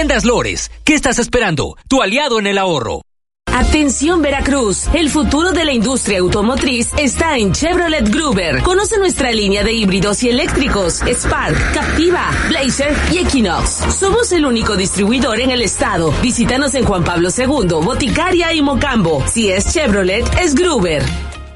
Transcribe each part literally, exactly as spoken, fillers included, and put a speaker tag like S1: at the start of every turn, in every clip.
S1: Tiendas Lores, ¿qué estás esperando? Tu aliado en el ahorro.
S2: Atención Veracruz, el futuro de la industria automotriz está en Chevrolet Gruber. Conoce nuestra línea de híbridos y eléctricos, Spark, Captiva, Blazer y Equinox. Somos el único distribuidor en el estado. Visítanos en Juan Pablo segundo, Boticaria y Mocambo. Si es Chevrolet, es Gruber.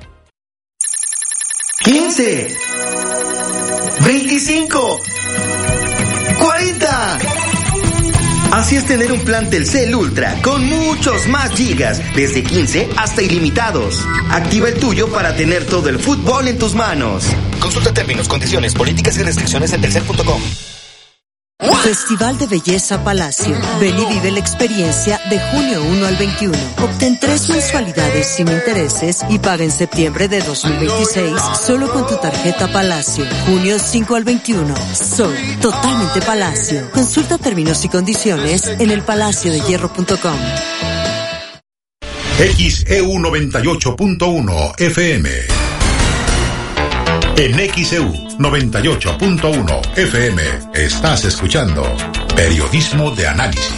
S3: quince, veinticinco, cuarenta. Así es tener un plan Telcel Ultra con muchos más gigas, desde quince hasta ilimitados. Activa el tuyo para tener todo el fútbol en tus manos.
S4: Consulta términos, condiciones, políticas y restricciones en telcel punto com.
S5: Festival de Belleza Palacio. Ven y vive la experiencia de junio uno al veintiuno. Obtén tres mensualidades sin intereses y paga en septiembre de dos mil veintiséis solo con tu tarjeta Palacio. Junio cinco al veintiuno. Soy totalmente Palacio. Consulta términos y condiciones en el palacio de hierro punto com.
S6: X E U noventa y ocho punto uno F M. En X E U noventa y ocho punto uno F M estás escuchando Periodismo de Análisis.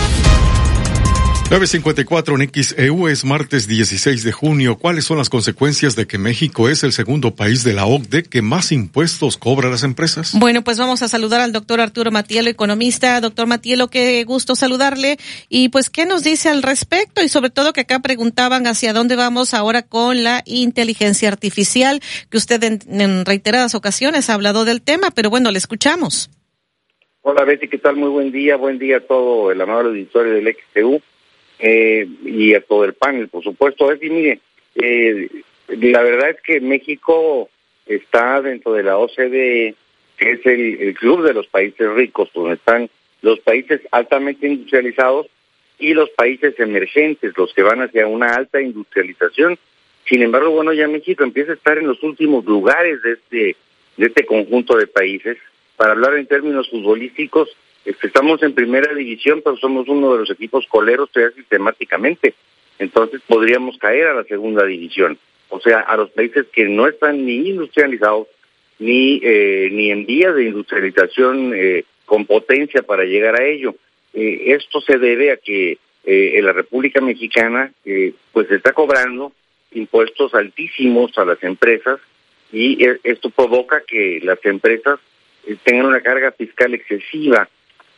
S7: nueve cincuenta y cuatro en X E U, es martes dieciséis de junio. ¿Cuáles son las consecuencias de que México es el segundo país de la O C D E que más impuestos cobra a las empresas?
S8: Bueno, pues vamos a saludar al doctor Arturo Matielo, economista. Doctor Matielo, qué gusto saludarle. Y pues, ¿qué nos dice al respecto? Y sobre todo que acá preguntaban hacia dónde vamos ahora con la inteligencia artificial, que usted en, en reiteradas ocasiones ha hablado del tema, pero bueno, le escuchamos.
S9: Hola Betty, ¿qué tal? Muy buen día. Buen día a todo el amable auditorio del X E U. Eh, y a todo el panel, por supuesto. Es, y mire, eh, la verdad es que México está dentro de la O C D E, que es el, el club de los países ricos, donde están los países altamente industrializados y los países emergentes, los que van hacia una alta industrialización. Sin embargo, bueno, ya México empieza a estar en los últimos lugares de este, de este conjunto de países. Para hablar en términos futbolísticos, estamos en primera división, pero somos uno de los equipos coleros todavía sistemáticamente. Entonces podríamos caer a la segunda división. O sea, a los países que no están ni industrializados, ni eh, ni en vías de industrialización eh, con potencia para llegar a ello. Eh, esto se debe a que eh, en la República Mexicana eh, pues se está cobrando impuestos altísimos a las empresas y eh, esto provoca que las empresas eh, tengan una carga fiscal excesiva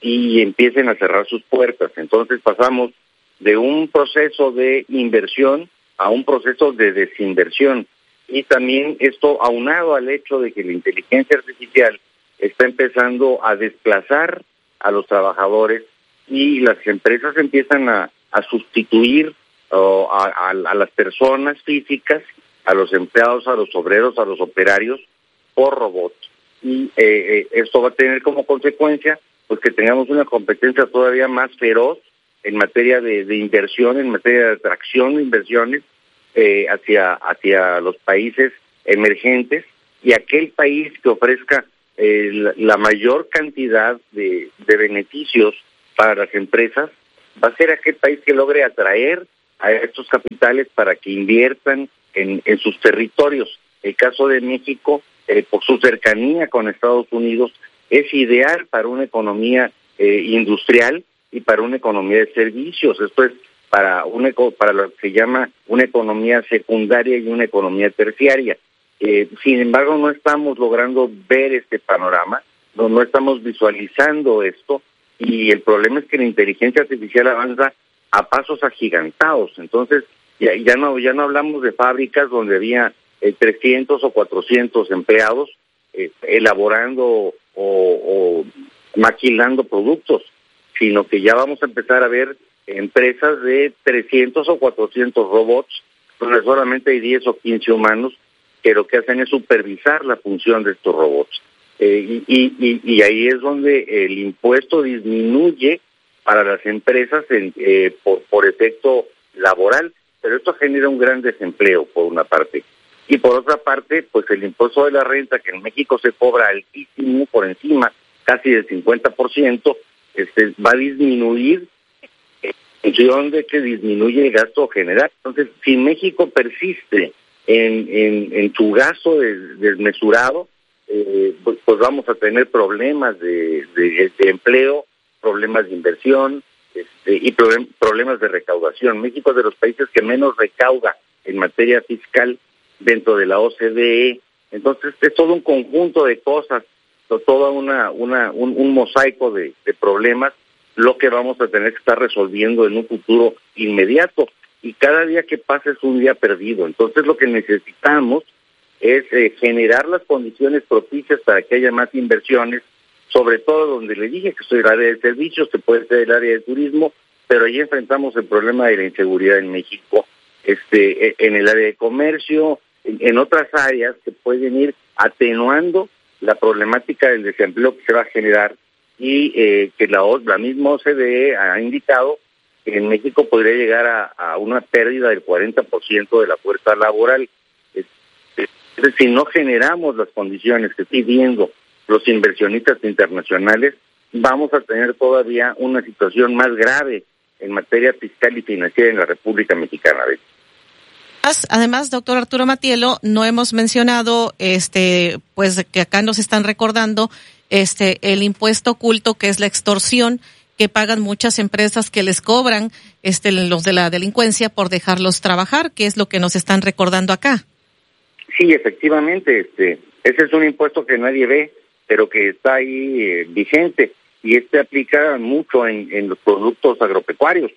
S9: y empiecen a cerrar sus puertas. Entonces pasamos de un proceso de inversión a un proceso de desinversión. Y también esto aunado al hecho de que la inteligencia artificial está empezando a desplazar a los trabajadores y las empresas empiezan a, a sustituir uh, a, a, a las personas físicas, a los empleados, a los obreros, a los operarios, por robots. Y eh, eh, esto va a tener como consecuencia pues que tengamos una competencia todavía más feroz en materia de, de inversión, en materia de atracción de inversiones eh, hacia hacia los países emergentes, y aquel país que ofrezca eh, la, la mayor cantidad de, de beneficios para las empresas va a ser aquel país que logre atraer a estos capitales para que inviertan en, en sus territorios. El caso de México, eh, por su cercanía con Estados Unidos, es ideal para una economía eh, industrial y para una economía de servicios. Esto es para una, para lo que se llama una economía secundaria y una economía terciaria. Eh, sin embargo, no estamos logrando ver este panorama, no, no estamos visualizando esto, y el problema es que la inteligencia artificial avanza a pasos agigantados. Entonces, ya, ya no ya no hablamos de fábricas donde había eh, trescientos o cuatrocientos empleados eh, elaborando o, o maquilando productos, sino que ya vamos a empezar a ver empresas de trescientos o cuatrocientos robots, donde solamente hay diez o quince humanos que lo que hacen es supervisar la función de estos robots. Eh, y, y, y ahí es donde el impuesto disminuye para las empresas en, eh, por, por efecto laboral, pero esto genera un gran desempleo por una parte. Y por otra parte, pues el impuesto de la renta, que en México se cobra altísimo, por encima casi del cincuenta por ciento, este, va a disminuir en función de que disminuye el gasto general. Entonces, si México persiste en, en, en su gasto des, desmesurado, eh, pues, pues vamos a tener problemas de, de, de empleo, problemas de inversión este, y problem- problemas de recaudación. México es de los países que menos recauda en materia fiscal dentro de la O C D E. Entonces es todo un conjunto de cosas, toda una, una un, un mosaico de, de problemas, lo que vamos a tener que estar resolviendo en un futuro inmediato. Y cada día que pasa es un día perdido. Entonces lo que necesitamos es eh, generar las condiciones propicias para que haya más inversiones, sobre todo donde le dije que soy el área de servicios, que puede ser el área de turismo, pero ahí enfrentamos el problema de la inseguridad en México, este, en el área de comercio, en, en otras áreas que pueden ir atenuando la problemática del desempleo que se va a generar y eh, que la, la misma O C D E ha indicado que en México podría llegar a, a una pérdida del cuarenta por ciento de la fuerza laboral. Es, es, si no generamos las condiciones que estoy viendo los inversionistas internacionales, vamos a tener todavía una situación más grave en materia fiscal y financiera en la República Mexicana.
S8: Además, doctor Arturo Matielo, no hemos mencionado, este, pues que acá nos están recordando, este, el impuesto oculto que es la extorsión que pagan muchas empresas que les cobran, este, los de la delincuencia por dejarlos trabajar, que es lo que nos están recordando acá.
S9: Sí, efectivamente, este, ese es un impuesto que nadie ve, pero que está ahí eh, vigente, y este aplica mucho en, en los productos agropecuarios,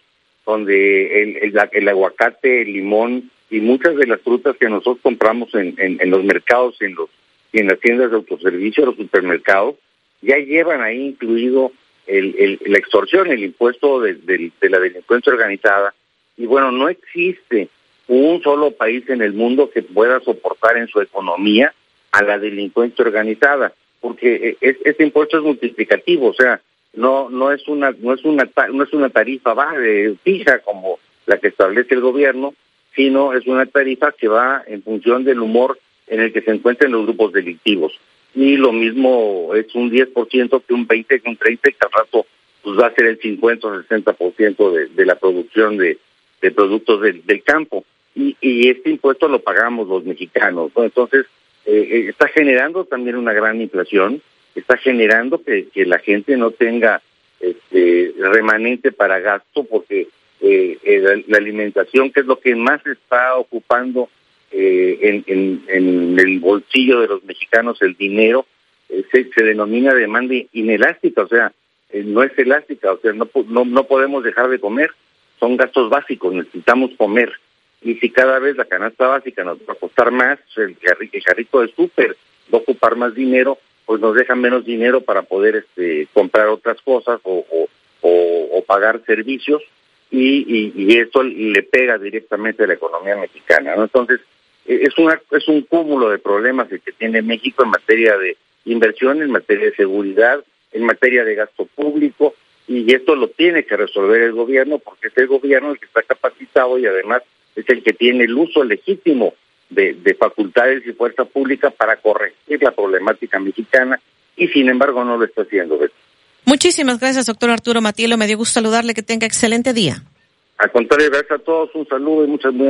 S9: donde el, el, el aguacate, el limón y muchas de las frutas que nosotros compramos en, en, en los mercados, en los y en las tiendas de autoservicio, los supermercados, ya llevan ahí incluido el, el, la extorsión, el impuesto de, de, de la delincuencia organizada. Y bueno, no existe un solo país en el mundo que pueda soportar en su economía a la delincuencia organizada, porque es, este impuesto es multiplicativo, o sea, no no es una no es una no es una tarifa baja, fija como la que establece el gobierno, sino es una tarifa que va en función del humor en el que se encuentran los grupos delictivos. Y lo mismo es un diez por ciento que un veinte por ciento, que un treinta por ciento, que al rato pues va a ser el cincuenta o sesenta por ciento de, de la producción de, de productos del, del campo. Y, y este impuesto lo pagamos los mexicanos, ¿no? Entonces, eh, está generando también una gran inflación, está generando que, que la gente no tenga este remanente para gasto, porque eh, eh, la, la alimentación, que es lo que más está ocupando eh, en, en, en el bolsillo de los mexicanos, el dinero, eh, se, se denomina demanda inelástica, o sea, eh, no es elástica, o sea, no, no, no podemos dejar de comer, son gastos básicos, necesitamos comer. Y si cada vez la canasta básica nos va a costar más, el, el carrito de súper va a ocupar más dinero, pues nos dejan menos dinero para poder este, comprar otras cosas o, o, o, o pagar servicios, y, y, y esto le pega directamente a la economía mexicana, ¿no? Entonces, es una es un cúmulo de problemas el que tiene México en materia de inversión, en materia de seguridad, en materia de gasto público, y esto lo tiene que resolver el gobierno, porque es el gobierno el que está capacitado y además es el que tiene el uso legítimo de, de facultades y fuerza pública para corregir la problemática mexicana, y sin embargo no lo está haciendo. ¿Ves?
S8: Muchísimas gracias, doctor Arturo Matielo. Me dio gusto saludarle. Que tenga excelente día.
S9: Al contrario, gracias a todos. Un saludo y muchas